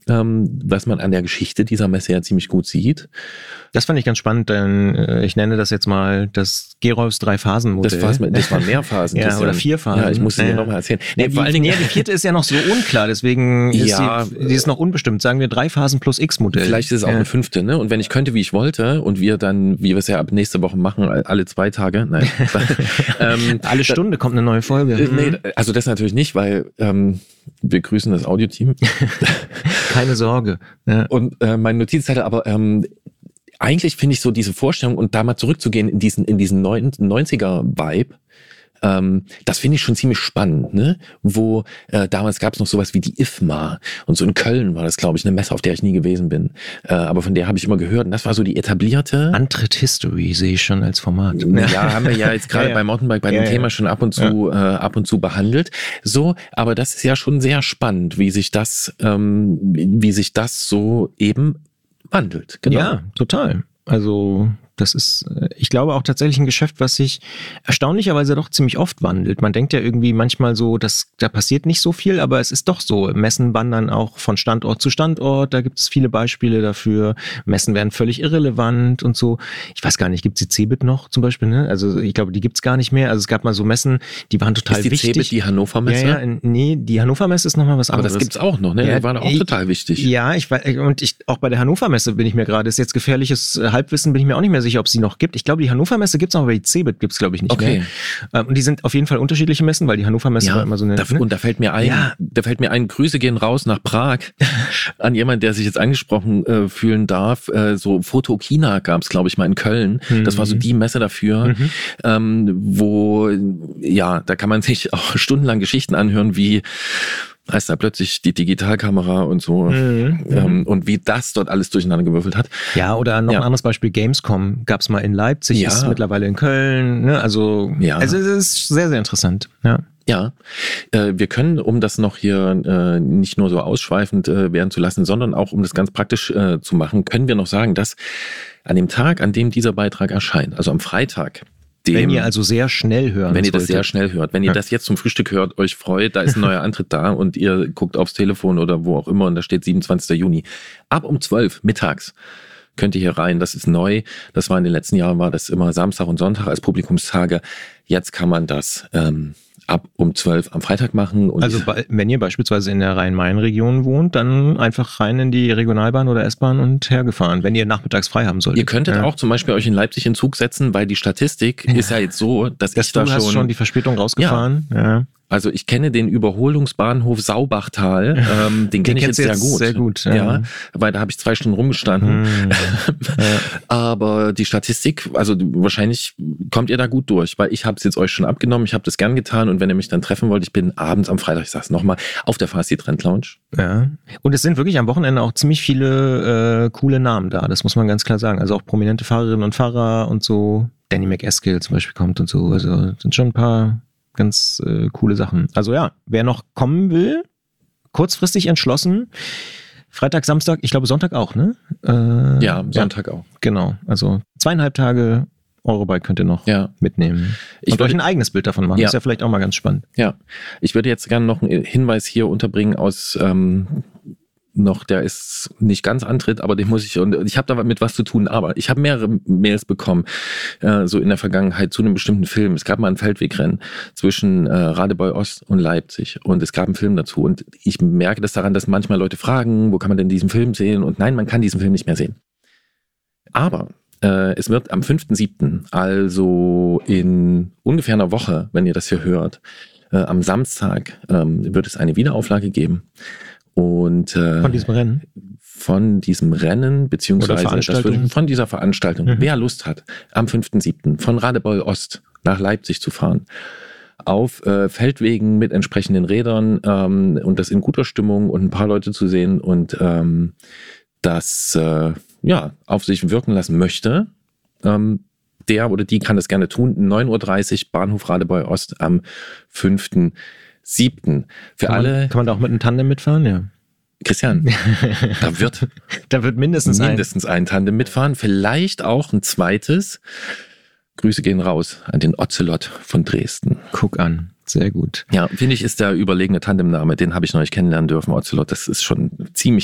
was man an der Geschichte dieser Messe ja ziemlich gut sieht. Das fand ich ganz spannend, denn ich nenne das jetzt mal das Gerolfs 3-Phasen-Modell. Das waren mehr Phasen. Ja, oder 4 Phasen. Ja, ich musste dir nochmal erzählen. Vor allen Dingen, die vierte ist ja noch so unklar, deswegen ist die ist noch unbestimmt. Sagen wir 3 Phasen plus X-Modell. Vielleicht ist es auch eine 5. Ne? Und wenn ich könnte, wie ich wollte, und wir dann, wie wir es ja ab nächste Woche machen, alle 2 Tage, nein. Alle Stunde kommt eine neue Folge. Nee, also das natürlich nicht, weil wir grüßen das Audioteam. Keine Sorge. Ja. Und mein Notizzettel, aber eigentlich finde ich so diese Vorstellung und da mal zurückzugehen in diesen 90er-Vibe, das finde ich schon ziemlich spannend, ne? Wo damals gab es noch sowas wie die IFMA und so in Köln war das, glaube ich, eine Messe, auf der ich nie gewesen bin. Aber von der habe ich immer gehört und das war so die etablierte... Antritt History sehe ich schon als Format. Ja, haben wir ja jetzt gerade bei Mountainbike bei dem Thema schon ab und zu behandelt. So, aber das ist ja schon sehr spannend, wie sich das so eben wandelt. Genau. Ja, total. Also das ist, ich glaube, auch tatsächlich ein Geschäft, was sich erstaunlicherweise doch ziemlich oft wandelt. Man denkt ja irgendwie manchmal so, dass da passiert nicht so viel, aber es ist doch so. Messen wandern auch von Standort zu Standort, da gibt es viele Beispiele dafür. Messen werden völlig irrelevant und so. Ich weiß gar nicht, gibt es die CeBIT noch zum Beispiel? Ne? Also ich glaube, die gibt es gar nicht mehr. Also es gab mal so Messen, die waren total wichtig. Ist die CeBIT die Hannover Messe? Ja, nee, die Hannover Messe ist nochmal was anderes. Aber das gibt's auch noch, ne? Ja, die waren auch total wichtig. Ja, auch bei der Hannover Messe bin ich mir gerade, ist jetzt gefährliches Halbwissen, bin ich mir auch nicht mehr sicher, ob es die noch gibt. Ich glaube, die Hannover Messe gibt's noch, aber die CeBIT gibt's, glaube ich, nicht mehr. Und die sind auf jeden Fall unterschiedliche Messen, weil die Hannover Messe war immer so eine... Und da fällt mir ein, Grüße gehen raus nach Prag an jemand, der sich jetzt angesprochen fühlen darf. So Photokina gab's, glaube ich, mal in Köln. Das war so die Messe dafür, wo, ja, da kann man sich auch stundenlang Geschichten anhören, wie heißt da plötzlich die Digitalkamera und so und wie das dort alles durcheinander gewürfelt hat. Ja, oder noch ein anderes Beispiel, Gamescom gab's mal in Leipzig, ist mittlerweile in Köln. Ne? Also es ist sehr, sehr interessant. Ja, wir können, um das noch hier nicht nur so ausschweifend werden zu lassen, sondern auch um das ganz praktisch zu machen, können wir noch sagen, dass an dem Tag, an dem dieser Beitrag erscheint, also am Freitag, wenn ihr also sehr schnell hören Wenn ihr das sehr schnell hört. Wenn ihr das jetzt zum Frühstück hört, euch freut, da ist ein neuer Antritt da und ihr guckt aufs Telefon oder wo auch immer und da steht 27. Juni. Ab um 12 mittags könnt ihr hier rein. Das ist neu. Das war in den letzten Jahren, war das immer Samstag und Sonntag als Publikumstage. Jetzt kann man das ab um 12 am Freitag machen. Und also wenn ihr beispielsweise in der Rhein-Main-Region wohnt, dann einfach rein in die Regionalbahn oder S-Bahn und hergefahren, wenn ihr nachmittags frei haben solltet. Ihr könntet auch zum Beispiel euch in Leipzig in Zug setzen, weil die Statistik ist ja jetzt so, dass ich da schon die Verspätung rausgefahren. Ja. Also ich kenne den Überholungsbahnhof Saubachtal, den kenne ich jetzt sehr gut. Sehr gut. Ja, weil da habe ich 2 Stunden rumgestanden. Aber die Statistik, also wahrscheinlich kommt ihr da gut durch, weil ich habe es jetzt euch schon abgenommen, ich habe das gern getan und wenn ihr mich dann treffen wollt, ich bin abends am Freitag, ich sag's nochmal, auf der Fasti Trend Lounge. Ja. Und es sind wirklich am Wochenende auch ziemlich viele coole Namen da, das muss man ganz klar sagen. Also auch prominente Fahrerinnen und Fahrer und so. Danny McEskill zum Beispiel kommt und so. Also sind schon ein paar ganz coole Sachen. Also ja, wer noch kommen will, kurzfristig entschlossen, Freitag, Samstag, ich glaube Sonntag auch, ne? Sonntag auch. Genau, also 2,5 Tage Eurobike könnt ihr noch mitnehmen. Und euch ein eigenes Bild davon machen. Das ist ja vielleicht auch mal ganz spannend. Ja, ich würde jetzt gerne noch einen Hinweis hier unterbringen aus der ist nicht ganz Antritt, aber den muss ich, und ich habe damit was zu tun, aber ich habe mehrere Mails bekommen, so in der Vergangenheit zu einem bestimmten Film. Es gab mal ein Feldwegrennen zwischen Radebeul Ost und Leipzig und es gab einen Film dazu und ich merke das daran, dass manchmal Leute fragen, wo kann man denn diesen Film sehen? Und nein, man kann diesen Film nicht mehr sehen. Aber es wird am 5.7., also in ungefähr einer Woche, wenn ihr das hier hört, am Samstag wird es eine Wiederauflage geben. Und von diesem Rennen? Von diesem Rennen, beziehungsweise von dieser Veranstaltung. Wer Lust hat, am 5.7. von Radebeul Ost nach Leipzig zu fahren, auf Feldwegen mit entsprechenden Rädern und das in guter Stimmung und ein paar Leute zu sehen und das auf sich wirken lassen möchte, der oder die kann das gerne tun. 9.30 Uhr, Bahnhof Radebeul Ost am 5.7. Kann man da auch mit einem Tandem mitfahren? Ja. Christian, da wird mindestens ein Tandem mitfahren, vielleicht auch ein zweites. Grüße gehen raus an den Ocelot von Dresden. Guck an, sehr gut. Ja, finde ich, ist der überlegene Tandemname, den habe ich noch nicht kennenlernen dürfen, Ocelot. Das ist schon ziemlich